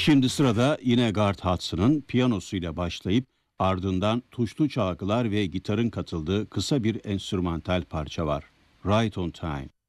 Şimdi sırada yine Garth Hudson'ın piyanosuyla başlayıp ardından tuşlu çalgılar ve gitarın katıldığı kısa bir enstrümantal parça var. Right on Time.